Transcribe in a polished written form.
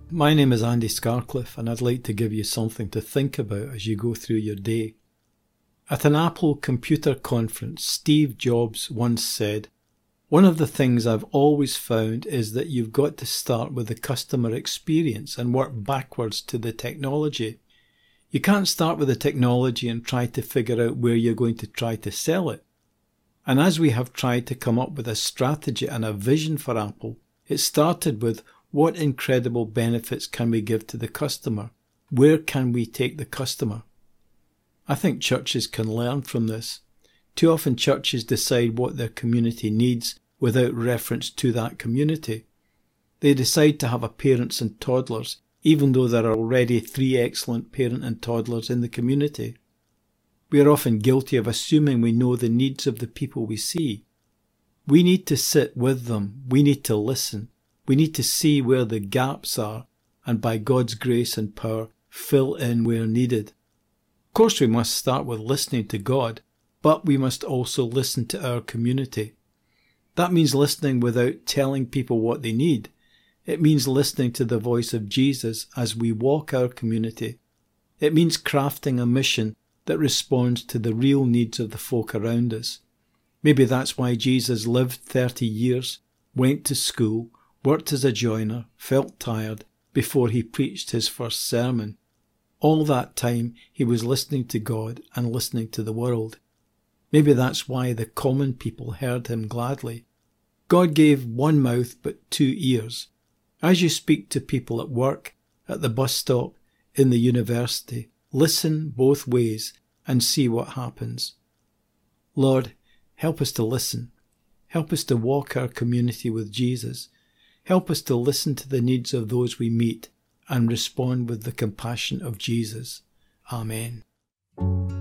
My name is Andy Scarcliffe, and I'd like to give you something to think about as you go through your day. At an Apple computer conference, Steve Jobs once said, "One of the things I've always found is that you've got to start with the customer experience and work backwards to the technology. You can't start with the technology and try to figure out where you're going to try to sell it." And as we have tried to come up with a strategy and a vision for Apple, it started with, what incredible benefits can we give to the customer? Where can we take the customer? I think churches can learn from this. Too often churches decide what their community needs without reference to that community. They decide to have a parents and toddlers, even though there are already 3 excellent parent and toddlers in the community. We are often guilty of assuming we know the needs of the people we see. We need to sit with them. We need to listen. We need to see where the gaps are, and by God's grace and power, fill in where needed. Of course, we must start with listening to God, but we must also listen to our community. That means listening without telling people what they need. It means listening to the voice of Jesus as we walk our community. It means crafting a mission that responds to the real needs of the folk around us. Maybe that's why Jesus lived 30 years, went to school, worked as a joiner, felt tired before he preached his first sermon. All that time he was listening to God and listening to the world. Maybe that's why the common people heard him gladly. God gave 1 mouth but 2 ears. As you speak to people at work, at the bus stop, in the university, listen both ways and see what happens. Lord, help us to listen. Help us to walk our community with Jesus. Help us to listen to the needs of those we meet and respond with the compassion of Jesus. Amen.